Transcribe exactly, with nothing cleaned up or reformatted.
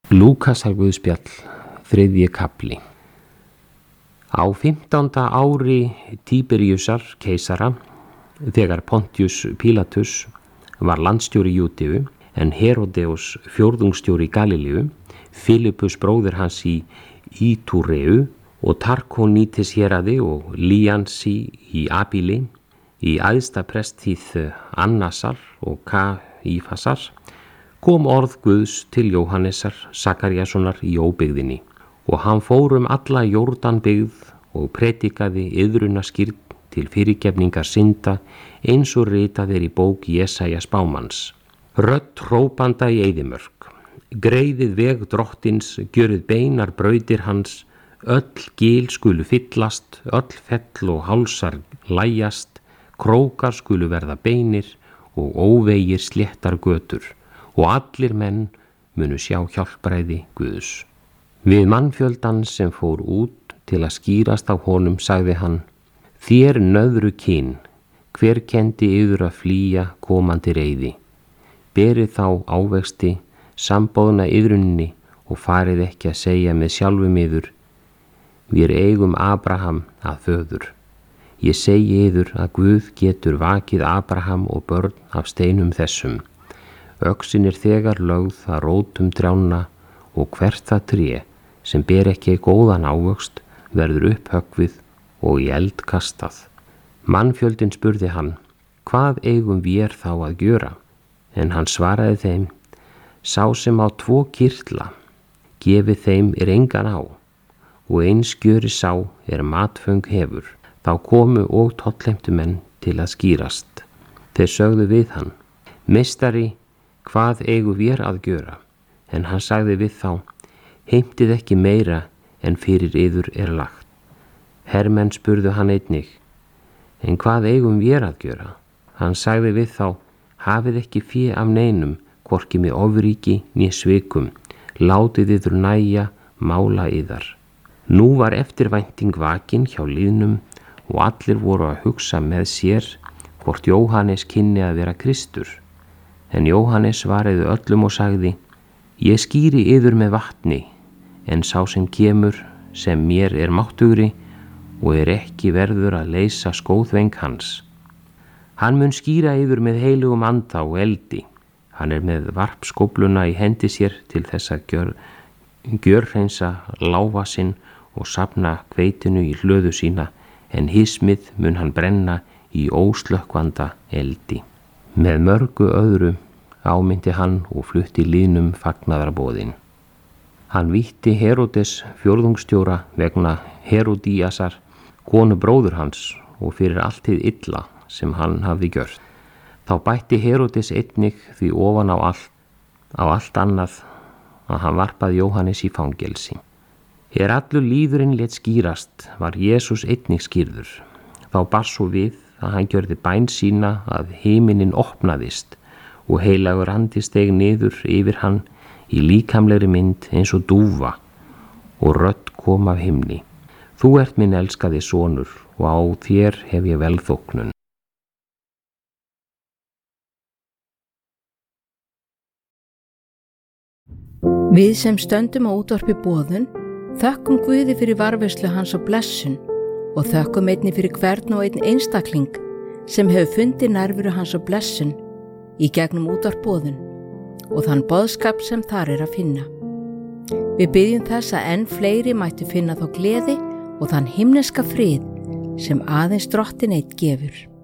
Lúkasar guðspjall, þriðji kafli. Á fimmtánda ári Tíberíusar keisara, þegar Pontius Pílatus var landstjóri Júdeu, en Herodeus fjórðungsstjóri Galileu, Filippus bróðir hans í Ítúreu og Tarkonýtis héraði og Líansi í Abíli, í æðsta prestíð Annasar og Kaífasar, kom orð Guðs til Jóhannesar Sakaríassonar í óbyggðinni, og hann fór um alla Jórdanbyggð og predikaði iðrunaskírn til fyrirgefningar synda, eins og ritað er í bók Jesaja spámanns. Rödd hrópanda í eyðimörk: greiðið veg drottins, gjörið beinar brautir hans, öll gil skulu fyllast, öll fell og hálsar lægjast, krókar skulu verða beinir og óvegir sléttar götur, og allir menn munu sjá hjálpræði Guðs. Við mannfjöldan sem fór út til að skýrast á honum sagði hann: þér nöðru kyn, hver kendi yður að flýja komandi reiði? Berið þá ávexti, sambóðna yðrunni, og farið ekki að segja með sjálfum yður: við eigum Abraham að föður. Ég segi yður að Guð getur vakið Abraham og börn af steinum þessum. Öxin er þegar lögð að rótum trjánna, og hvert það tré sem ber ekki góðan ávöxt verður upphöggvið og í eld kastað. Mannfjöldin spurði hann: hvað eigum vér þá að gjöra? En hann svaraði þeim: sá sem á tvo kirtla, gefið þeim er engan á, og eins gjöri sá er matföng hefur. Þá komu og tollheimtu menn til að skýrast. Þeir sögðu við hann: meistari, hvað eigum vér að gjöra? En hann sagði við þá: heimtið ekki meira en fyrir yður er lagt. Hermenn spurðu hann einnig: en hvað eigum vér að gjöra? Hann sagði við þá: hafið ekki fé af neinum, hvorki með ofríki né svikum, látið yður nægja mála yðar. Nú var eftirvænting vakin hjá lýðnum, og allir voru að hugsa með sér hvort Jóhannes kynni að vera Kristur. En Jóhannes svaraði öllum og sagði: ég skýri yður með vatni, en sá sem kemur, sem mér er máttugri, og er ekki verður að leysa skóðveng hans. Hann mun skýra yður með heilugum anda og eldi. Hann er með varpskófluna í hendi sér til þess að gjör, gjörhreinsa láfa sinn og safna hveitinu í hlöðu sína, en hismið mun hann brenna í óslökkvanda eldi. Með mörgu öðru ámyndi hann og flutti lýðnum fagnaðarboðin. Hann vítti Herodes fjórðungsstjóra vegna Herodíasar, konu bróður hans, og fyrir allt hið illa sem hann hafði gjört. Þá bætti Herodes einnig því ofan á allt, á allt annað, að hann varpaði Jóhannes í fangelsi. Er allur líðurinn lét skýrast, var Jesús einnig skýrður. Þá bar svo við að hann gjörði bæn sína að himinin opnaðist, og heilagur andi steig niður yfir hann í líkamlegri mynd eins og dúfa, og rödd kom af himni: þú ert minn elskaði sonur, og á þér hef ég velþóknun. Við sem stöndum á útvarpi boðun þökkum Guði fyrir varðveislu hans og blessun, og þökkum einnig fyrir hvern og einn einstakling sem hefur fundið nærveru hans og blessun í gegnum útvarp boðun og þann boðskap sem þar er að finna. Við biðjum þess að enn fleiri mættu finna þá gleði og þann himneska frið sem aðeins Drottinn einn gefur.